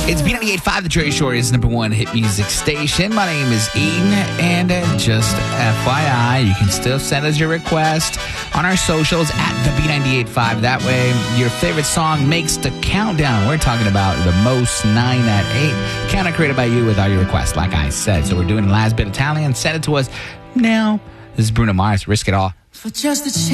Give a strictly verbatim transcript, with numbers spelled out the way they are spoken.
It's B ninety-eight point five, the Jersey Shore's number one hit music station. My name is Eden, and uh, just F Y I, you can still send us your request on our socials at the B ninety-eight point five. That way, your favorite song makes the countdown. We're talking about the most nine at eight. Countdown created by you with all your requests, like I said. So we're doing the last bit Italian. Send it to us now. This is Bruno Mars. Risk It All. For just a chance.